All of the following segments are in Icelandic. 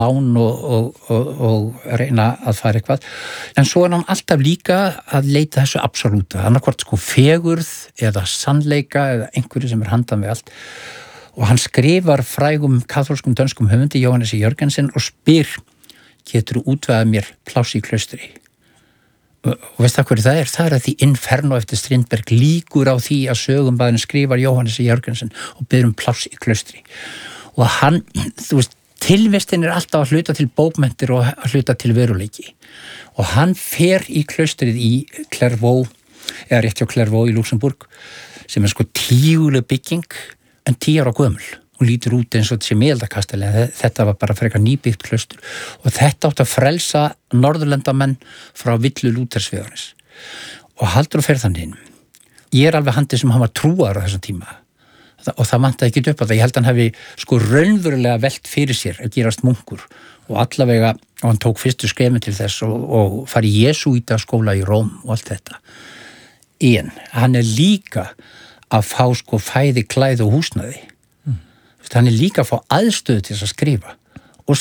án og reyna að fara eitthvað. En svo hann alltaf líka að leita þessu absolúta, annarkvort sko fegurð eða sannleika eða einhverju sem handan við allt. Og hann skrifar frægum kaþólskum dönskum höfundi Jóhannesi Jörgensen og spyr, getur þú útvegað mér pláss í klaustri? Og veist það hverju það er? Það er að því Inferno eftir Strindberg líkur á því að sögumbæðin skrifar Jóhannesi Jörgensen og biður pláss í klaustri. Og hann, þú veist, tilvistin er alltaf að hluta til bókmenntir og að hluta til veruleiki. Og hann fer í klaustrið í Clairvaux, eða rétt hjá Clairvaux í Luxemburg, sem er sko tíguleg bygging en 10 ára gömul. Hún lítur út eins og þetta sé miðaldakastali, en þetta var bara frekar nýbyggt klaustur. Og þetta átti að frelsa norðurlendamenn frá villu Lúthersvegarins. Og Halldór fer þannig inn. Ég er alveg handið sem hann var trúar á þessum tíma. Og það vantaði ekki upp á það. Ég held að hann hefði sko raunverulega velt fyrir sér að gerast munkur. Og allavega, og hann tók fyrstu skrefin til þess og fari í jesúíta skóla í Róm og allt þetta. En hann er líka að fá sko fæði, klæði og húsnæði. Hann er líka að fá aðstöðu til þess að skrifa og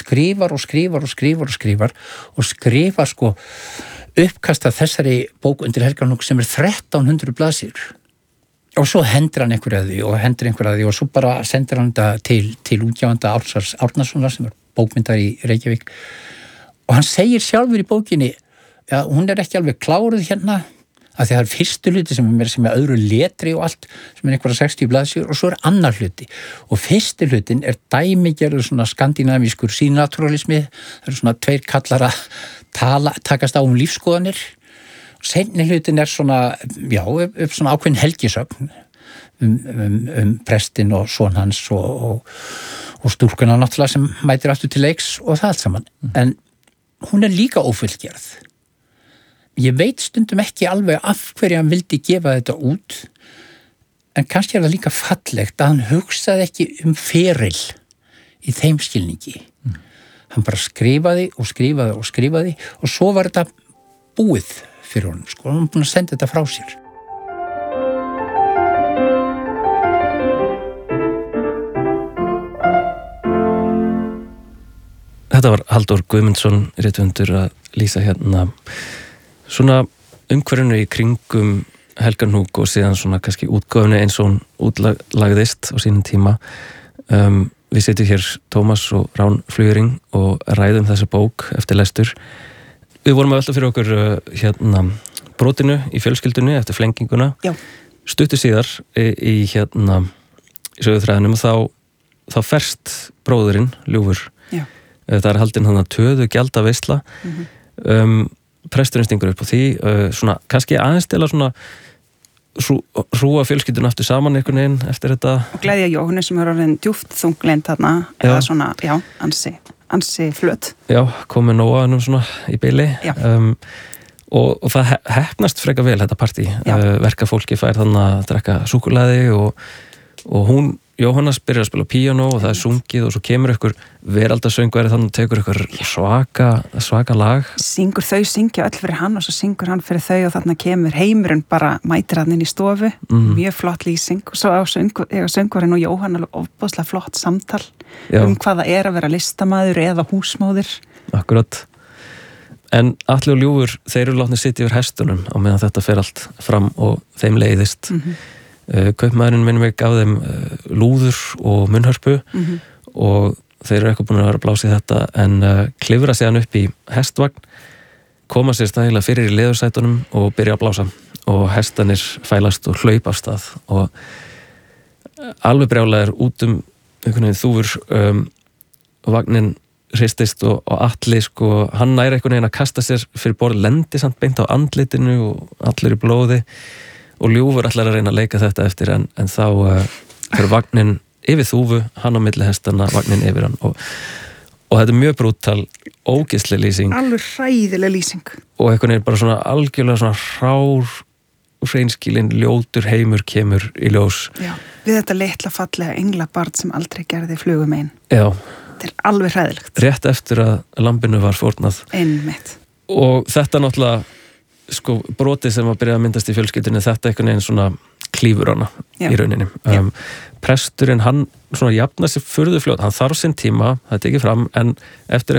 skrifar sko uppkasta þessari bók undir Helgarnúk sem er 1300 blaðsíður og svo hendur hann einhverja því og svo bara sendir hann þetta til útgefanda Ársars Árnasonar sem er bókmyndar í Reykjavík og hann segir sjálfur í bókinni að hún er ekki alveg kláruð hérna að það er fyrstu hluti sem er öðru letri og allt sem er einhverja 60 blaðsíður og svo er annar hluti og fyrstu hlutin er dæmigerður svona skandinavískur sínaturalismi, það eru svona 2 kallar að takast á lífskoðanir og seinni hlutin er svona, upp svona ákveðin helgisögn prestinn og son hans og stúlkuna náttúrulega sem mætir aftur til leiks og það allt saman, en hún er líka ófullgerð. Ég veit stundum ekki alveg af hverju hann vildi gefa þetta út, en kannski er það líka fallegt að hann hugsaði ekki feril í þeim skilningi. Hann bara skrifaði og svo var þetta búið fyrir honum, sko. Hann var búin að senda þetta frá sér. Þetta var Halldór Guðmundsson, rithöfundur, að lýsa hérna svona umhverfinu í kringum Helgarhnúk og síðan svona kannski útgáfunu eins og hún útlagðist á sínum tíma. Við sitjum hér Tómas og Rán Flugering og ræðum þessa bók eftir lestur. Við vorum að velta fyrir okkur hérna brotinu í fjölskyldunni eftir flenginguna. Já. Stuttu síðar í söguþræðinum þá ferst bróðurinn, Ljúfur. Já. Það er haldin hann að töðu gjaldaveisla. Presturinn stingur upp á því, svona kannski aðeins til að svona hrúa fjölskyldun aftur saman einhvern veginn eftir þetta. Og gleðja Jóhannu sem er orðin djúpt þunglind þarna, eða svona, ansi flöt. Já, komið nóga hennum svona í bili. Og það heppnast frekar vel þetta partí. Verkafólki fær þannig að drekka súkkulaði og hún, Jóhanna, byrjar að spila píanó og það er sungið og svo kemur ykkur veraldarsöngvari þannig að tekur ykkur svaka lag. Syngja öll fyrir hann og svo syngur hann fyrir þau og þannig kemur heimurinn bara mætir hann inn í stofu, mjög flott lýsing og svo söngvarinn og Jóhanna alveg ofboðslega flott samtal hvað það er að vera listamaður eða húsmóðir. Akkurat. En Atli og Ljúfur, þeir eru látnir sitja yfir hestunum á meðan þetta fer allt fram og þeim leiðist. Kaupmaðurinn minnum mig gaf þeim lúður og munnhörpu og þeir eru eitthvað búin að vera að blása í þetta en klifra sig hann upp í hestvagn, koma sér stæla fyrir í leðursætunum og byrja að blása og hestanir fælast og hlaupa af stað og alveg brjálaðir út einhvern veginn þúfur vagnin hristist og Atli sko, hann næri einhvern veginn að kasta sér fyrir borð, lendi samt beint á andlitinu og allir í blóði og Ljúfur ætlar að reyna að leika þetta eftir en þá fyrir vagnin yfir þúfu, hann á milli hestana, vagnin yfir hann og þetta er mjög brútal, ógeðsleg lýsing. Alveg hræðileg lýsing. Og einhvern veginn bara svona algjörlega svona hrár, hreinskilinn, ljótur heimur kemur í ljós. Já, við þetta litla fallega englabarn sem aldrei gerði flugum einn. Já. Þetta er alveg hræðilegt. Rétt eftir að lambinu var fórnað. Einmitt. Og þetta náttúrulega sko brotið sem að byrja að myndast í fjölskyldunni, þetta einhvern veginn svona klífur hana í rauninni. Presturinn, hann svona jafnar sér furðu fljótt, hann þarf sinn tíma, það tekið fram, en eftir